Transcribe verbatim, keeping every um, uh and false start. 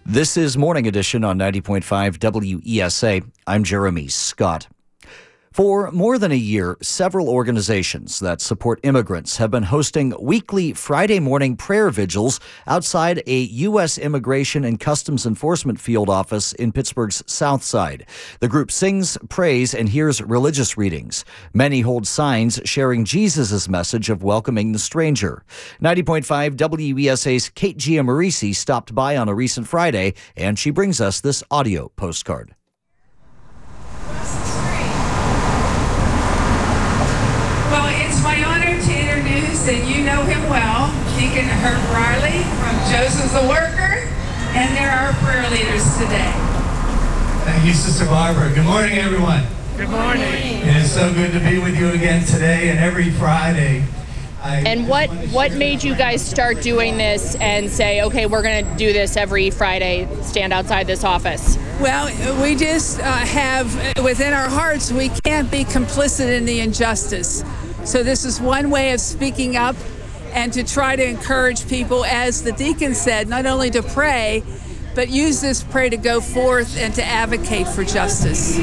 This is Morning Edition on ninety point five W E S A. I'm Jeremy Scott. For more than a year, several organizations that support immigrants have been hosting weekly Friday morning prayer vigils outside a U S Immigration and Customs Enforcement field office in Pittsburgh's South Side. The group sings, prays, and hears religious readings. Many hold signs sharing Jesus' message of welcoming the stranger. ninety point five W E S A's Kate Giammarisi stopped by on a recent Friday, and she brings us this audio postcard. And you know him well, Deacon Herb Riley from Joseph's the Worker, and they're our prayer leaders today. Thank you, Sister Barbara. Good morning, everyone. Good morning. It is so good to be with you again today and every Friday. I and what what made you guys start doing this and say, okay, we're going to do this every Friday, stand outside this office? Well, we just uh, have within our hearts, we can't be complicit in the injustice. So this is one way of speaking up and to try to encourage people, as the deacon said, not only to pray, but use this prayer to go forth and to advocate for justice.